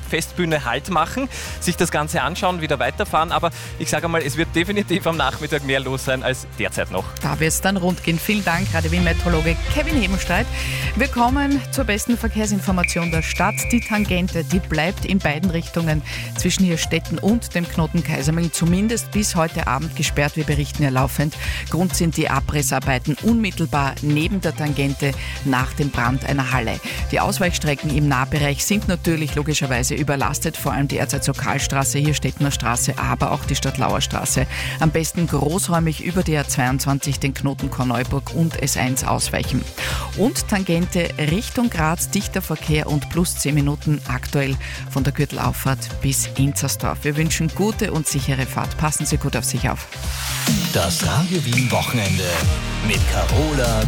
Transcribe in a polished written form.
Festbühne Halt machen, sich das Ganze anschauen, wieder weiterfahren. Aber ich sage mal, es wird definitiv am Nachmittag mehr los sein als derzeit noch. Da wird es dann rund gehen. Vielen Dank, Radio Wien-Meteorologe Kevin Hebenstreit. Wir kommen zur besten Verkehrsinformation der Stadt. Die Tangente, die bleibt in beiden Richtungen zwischen Hirstetten und dem Knoten Kaisermühlen zumindest bis heute Abend gesperrt. Wir berichten ja laufend. Grund sind die Abrissarbeiten unmittelbar neben der Tangente nach dem Brand einer Halle. Die Ausweichstrecken im Nahbereich sind natürlich logischerweise überlastet, vor allem die Erzherzog-Karl-Straße, Hirstettener Straße, aber auch die Stadtlauer Straße. Am besten großräumig über die A22 den Knoten Korneuburg und S1 ausweichen. Und Tangente Richtung Graz, dichter Verkehr und plus 10 Minuten aktuell von der Gürtelauffahrt bis Inzersdorf. Wir wünschen gute und sichere Fahrt. Passen Sie gut auf sich auf. Das Radio Wien Wochenende mit Carola